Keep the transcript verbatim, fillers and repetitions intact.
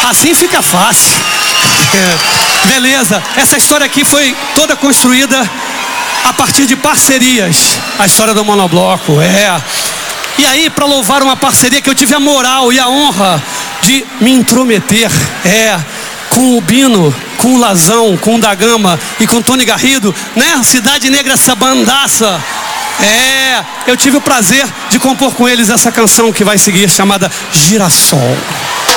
Assim fica fácil. É, beleza, essa história aqui foi toda construída a partir de parcerias. A história do monobloco, é. E aí, para louvar uma parceria que eu tive a moral e a honra de me intrometer, é, com o Bino, com o Lazão, com o Da Gama e com o Tony Garrido, né? Cidade Negra, essa bandaça. É, eu tive o prazer de compor com eles essa canção que vai seguir, chamada Girassol.